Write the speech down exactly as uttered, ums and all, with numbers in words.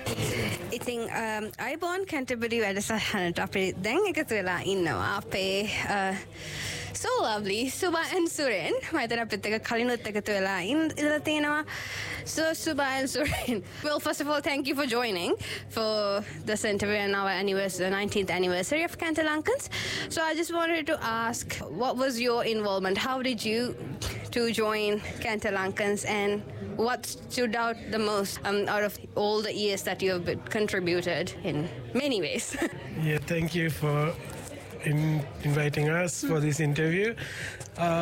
ඉතින් අයිබෝන් කැන්ටබරි වැඩසටහනට අපි දැන් එකතු වෙලා ඉන්නවා අපේ so lovely Suba and Suren මයිතර අපිත් එක කලිනුත් එකතු වෙලා ඉඳලා තියෙනවා. So Suba and Suren, well, first of all, thank you for joining for this interview and our anniversary, nineteenth anniversary of Kantalankans. So I just wanted to ask, what was your involvement? How did you to join Kantalankans, and what stood out the most um, out of all the years that you have contributed in many ways? Yeah, thank you for in inviting us for this interview. Uh,